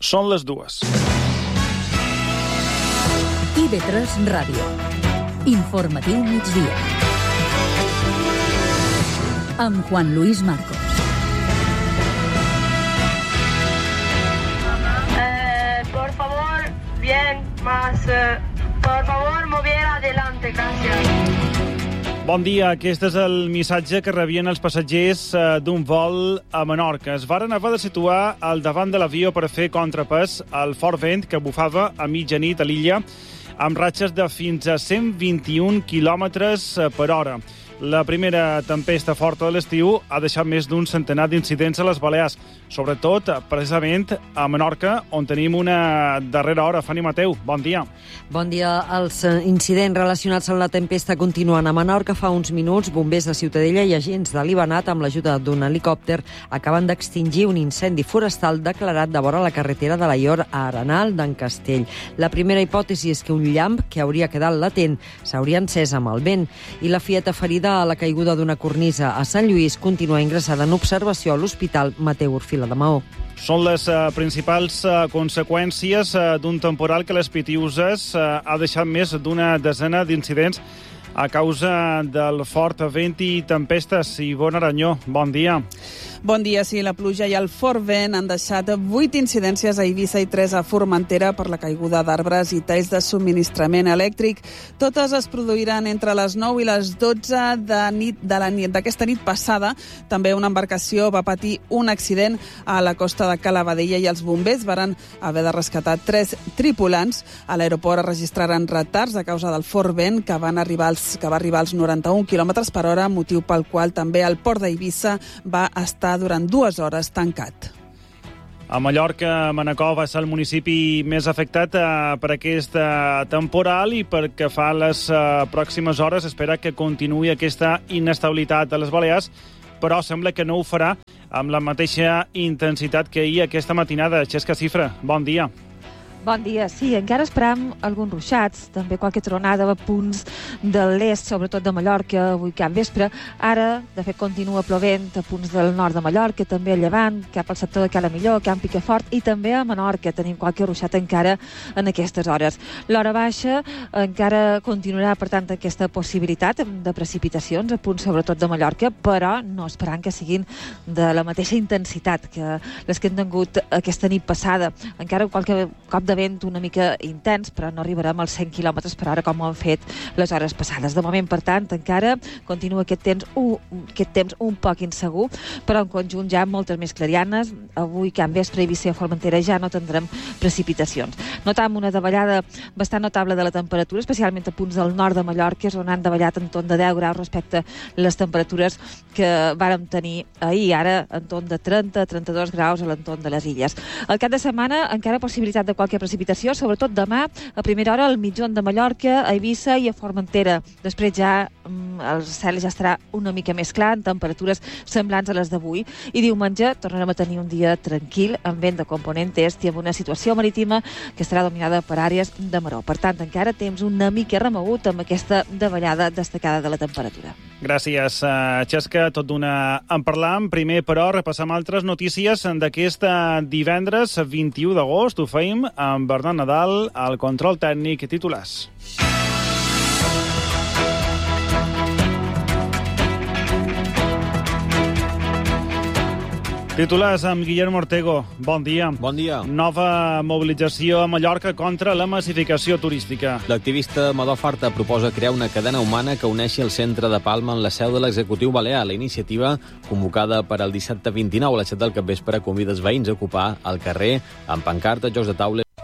Són les 2. IB3 Ràdio. Informatiu migdia. Amb Juan Luis Marcos. Por favor, por favor, mover adelante, gracias. Bon dia, aquest és el missatge que rebien els passatgers d'un vol a Menorca. Es varen haver de situar al davant de l'avió per fer contrapès al fort vent que bufava a mitjanit a l'illa amb ratxes de fins a 121 km per hora. La primera tempesta forta de l'estiu ha deixat més d'un centenar d'incidents a les Balears, sobretot, precisament, a Menorca, on tenim una darrera hora. Fanny Mateu, bon dia. Bon dia. Els incidents relacionats amb la tempesta continuen a Menorca. Fa uns minuts, bombers de Ciutadella i agents de l'Ibanat, amb l'ajuda d'un helicòpter, acaben d'extingir un incendi forestal declarat de vora la carretera de l'Aior a Arenal d'en Castell. La primera hipòtesi és que un llamp que hauria quedat latent s'hauria encès amb el vent, i la fieta ferida a la caiguda d'una cornisa a Sant Lluís continua ingressada en observació a l'Hospital Mateu Orfila de Maó. Són les principals conseqüències d'un temporal que a les Pitiüses ha deixat més d'una desena d'incidents a causa del fort vent i tempestes. Ivonne Aranyó, bon dia. Bon dia. Sí, la pluja i el fort vent han deixat 8 incidències a Eivissa i 3 a Formentera per la caiguda d'arbres i talls de subministrament elèctric. Totes es produiran entre les 9 i les 12 d'aquesta nit passada. També una embarcació va patir un accident a la costa de Cala Badella i els bombers varen haver de rescatar 3 tripulants. A l'aeroport es registraren retards a causa del fort vent que va arribar als 91 km per hora, motiu pel qual també el port d'Eivissa va estar durant 2 hores tancat. A Mallorca, Manacor va ser el municipi més afectat per aquest temporal i pel que fa a les pròximes hores espera que continuï aquesta inestabilitat a les Balears, però sembla que no ho farà amb la mateixa intensitat que ahir aquesta matinada. Xesca Cifra, bon dia. Bon dia. Sí, encara esperam alguns ruixats, també qualque tronada a punts de l'est, sobretot de Mallorca, avui cap vespre. Ara, de fet, continua plovent a punts del nord de Mallorca, també a Llevant, cap al sector de Cala Millor, Camp Picafort, i també a Menorca. Tenim qualque ruixat encara en aquestes hores. L'hora baixa encara continuarà, per tant, aquesta possibilitat de precipitacions a punts, sobretot de Mallorca, però no esperant que siguin de la mateixa intensitat que les que hem tingut aquesta nit passada. Encara qualque cop de vent una mica intens, però no arribarem als 100 km per hora com ho han fet les hores passades. De moment, per tant, encara continua aquest temps un poc insegur, però en conjunt ja moltes més clarianes. Avui, cap vespre, a Eivissa i a Formentera ja no tindrem precipitacions. Notam una davallada bastant notable de la temperatura, especialment a punts del nord de Mallorca, on han davallat en torn de 10 graus respecte a les temperatures que vàrem tenir ahir, ara en torn de 30-32 graus a l'entorn de les illes. Al cap de setmana, encara possibilitat de qualque precipitació, sobretot demà, a primera hora, al mitjan de Mallorca, a Eivissa i a Formentera. Després ja el cel ja estarà una mica més clar, en temperatures semblants a les d'avui. I diumenge tornarem a tenir un dia tranquil, amb vent de component est i amb una situació marítima que estarà dominada per àrees de maró. Per tant, encara temps una mica remogut amb aquesta davallada destacada de la temperatura. Gràcies, Xesca. Tot d'una en parlam. Primer, però, repassam altres notícies d'aquest divendres 21 d'agost. Ho feim amb Bernat Nadal, al control tècnic, titulars. Titulars amb Guillermo Ortego. Bon dia. Bon dia. Nova mobilització a Mallorca contra la massificació turística. L'activista Amador Farta proposa crear una cadena humana que uneixi el centre de Palma amb la seu de l'executiu balear. La iniciativa, convocada per al dissabte 29 a les 7 del capvespre, convida els veïns a ocupar el carrer amb pancartes, jocs de taula